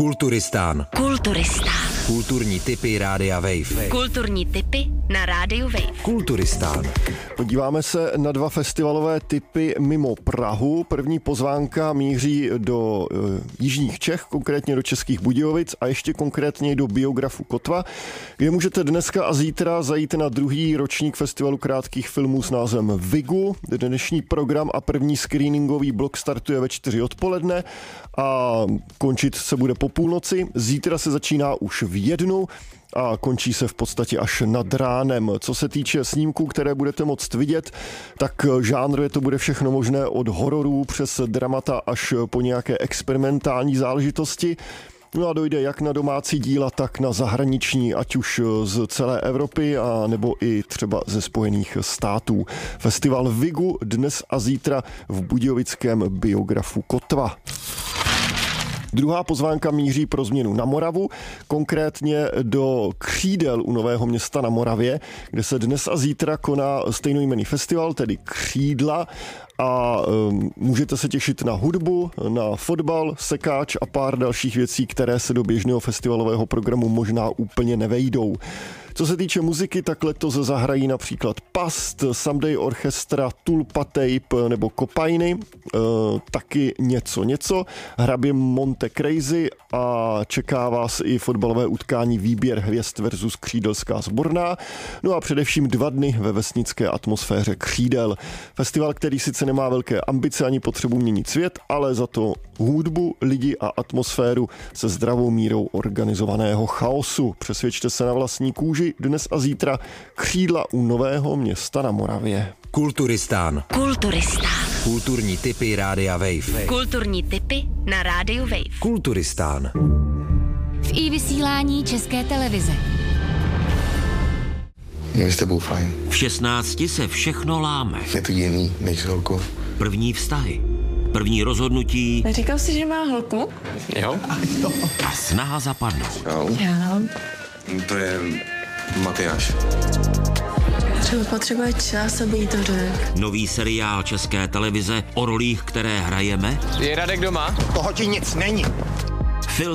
Kulturistán. Kulturní tipy Rádia Wave. Kulturní tipy na Rádiu Wave. Kulturistán. Podíváme se na 2 festivalové tipy mimo Prahu. První pozvánka míří do jižních Čech, konkrétně do Českých Budějovic a ještě konkrétně do Biografu Kotva, kde můžete dneska a zítra zajít na druhý ročník festivalu krátkých filmů s názvem Vigu. Dnešní program a první screeningový blok startuje ve 4 odpoledne a končit se bude po půlnoci. Zítra se začíná už v 1 a končí se v podstatě až nad ránem. Co se týče snímků, které budete moct vidět, tak žánrově to bude všechno možné od hororů přes dramata až po nějaké experimentální záležitosti. No a dojde jak na domácí díla, tak na zahraniční, ať už z celé Evropy a nebo i třeba ze Spojených států. Festival Vigu dnes a zítra v budějovickém Biografu Kotva. Druhá pozvánka míří pro změnu na Moravu, konkrétně do Křídel u Nového Města na Moravě, kde se dnes a zítra koná stejnojmenný festival, tedy Křídla, a můžete se těšit na hudbu, na fotbal, sekáč a pár dalších věcí, které se do běžného festivalového programu možná úplně nevejdou. Co se týče muziky, tak letos zahrají například Past, Someday Orchestra, Tulpa Tape nebo Kopajny, taky něco. Hrabě Monte Crazy a čeká vás i fotbalové utkání Výběr hvězd versus Křídelská sborná. No a především 2 dny ve vesnické atmosféře Křídel. Festival, který sice nemá velké ambice ani potřebu měnit svět, ale za to hudbu, lidi a atmosféru se zdravou mírou organizovaného chaosu. Přesvědčte se na vlastní kůži dnes a zítra. Křídla u Nového Města na Moravě. Kulturistán. Kulturní tipy Rádia Wave. Kulturní tipy na Rádiu Wave. Kulturistán. V iVysílání České televize. Je s tebou fajn. V 16 se všechno láme. Je to jiný než s holkou. První vztahy. První rozhodnutí. Neříkal jsi, že má holku? Jo. A snaha zapadnout. Já. To je Matyáš. Třeba potřebuje čas, aby jí to řekl. Nový seriál České televize o rolích, které hrajeme. Je Radek doma? Toho ti nic není.